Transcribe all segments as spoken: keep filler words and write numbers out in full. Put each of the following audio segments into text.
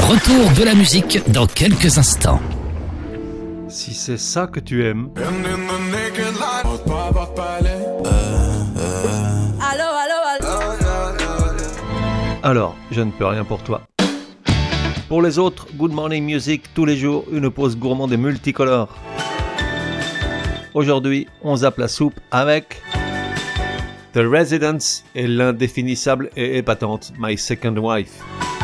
retour de la musique dans quelques instants. Si c'est ça que tu aimes. Allô, allô, allô. Alors, je ne peux rien pour toi. Pour les autres, Good Morning Music, tous les jours, une pause gourmande et multicolore. Aujourd'hui, on zappe la soupe avec The Residents et l'indéfinissable et épatante My Second Wife.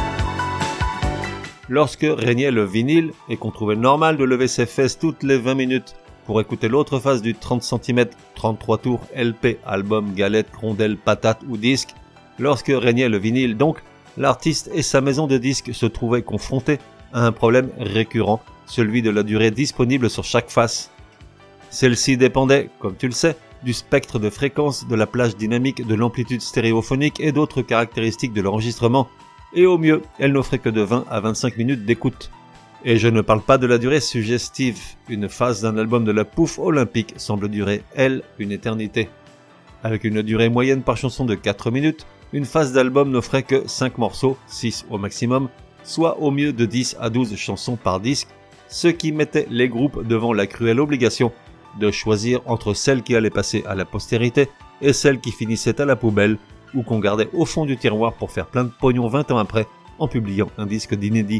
Lorsque régnait le vinyle et qu'on trouvait normal de lever ses fesses toutes les vingt minutes pour écouter l'autre face du trente centimètres, trente-trois tours, L P, album, galette, rondelle, patate ou disque, lorsque régnait le vinyle donc, l'artiste et sa maison de disques se trouvaient confrontés à un problème récurrent, celui de la durée disponible sur chaque face. Celle-ci dépendait, comme tu le sais, du spectre de fréquence, de la plage dynamique, de l'amplitude stéréophonique et d'autres caractéristiques de l'enregistrement, et au mieux, elle n'offrait que de vingt à vingt-cinq minutes d'écoute. Et je ne parle pas de la durée suggestive, une phase d'un album de la pouffe olympique semble durer, elle, une éternité. Avec une durée moyenne par chanson de quatre minutes, une phase d'album n'offrait que cinq morceaux, six au maximum, soit au mieux de dix à douze chansons par disque, ce qui mettait les groupes devant la cruelle obligation de choisir entre celles qui allaient passer à la postérité et celles qui finissaient à la poubelle ou qu'on gardait au fond du tiroir pour faire plein de pognon vingt ans après en publiant un disque d'inédit.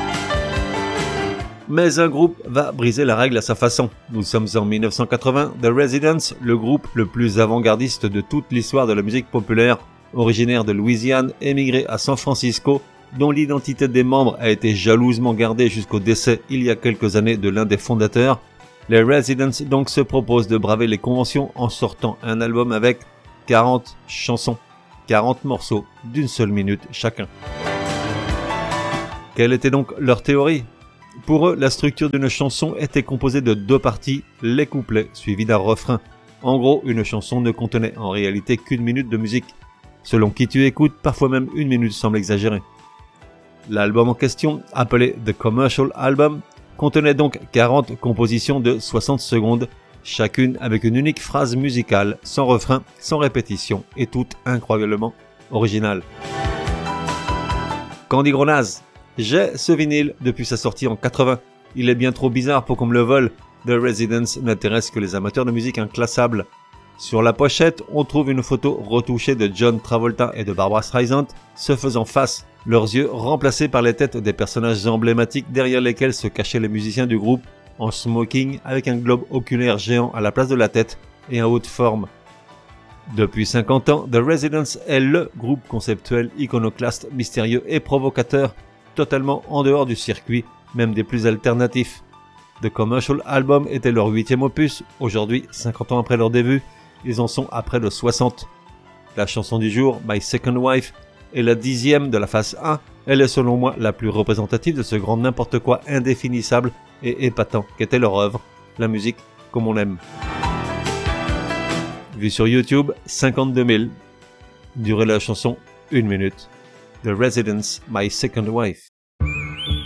Mais un groupe va briser la règle à sa façon. Nous sommes en mille neuf cent quatre-vingts, The Residents, le groupe le plus avant-gardiste de toute l'histoire de la musique populaire, originaire de Louisiane, émigré à San Francisco, dont l'identité des membres a été jalousement gardée jusqu'au décès il y a quelques années de l'un des fondateurs. Les Residents donc se proposent de braver les conventions en sortant un album avec quarante chansons, quarante morceaux d'une seule minute chacun. Quelle était donc leur théorie ? Pour eux, la structure d'une chanson était composée de deux parties, les couplets suivis d'un refrain. En gros, une chanson ne contenait en réalité qu'une minute de musique. Selon qui tu écoutes, parfois même une minute semble exagérée. L'album en question, appelé The Commercial Album, contenait donc quarante compositions de soixante secondes, chacune avec une unique phrase musicale, sans refrain, sans répétition, et toutes incroyablement originales. Candy Gronaz, j'ai ce vinyle depuis sa sortie en quatre-vingts. Il est bien trop bizarre pour qu'on me le vole. The Residents n'intéresse que les amateurs de musique inclassable. Sur la pochette, on trouve une photo retouchée de John Travolta et de Barbra Streisand se faisant face, leurs yeux remplacés par les têtes des personnages emblématiques derrière lesquels se cachaient les musiciens du groupe, en smoking avec un globe oculaire géant à la place de la tête et en haute forme. Depuis cinquante ans, The Residents est le groupe conceptuel, iconoclaste, mystérieux et provocateur, totalement en dehors du circuit, même des plus alternatifs. The Commercial Album était leur huitième opus, aujourd'hui, cinquante ans après leur début, ils en sont à près de soixante. La chanson du jour, My Second Wife, est la dixième de la phase un, elle est selon moi la plus représentative de ce grand n'importe quoi indéfinissable et épatant qu'était leur œuvre, la musique comme on aime. Vu sur YouTube, cinquante-deux mille. Durée de la chanson, une minute. The Residents, My Second Wife.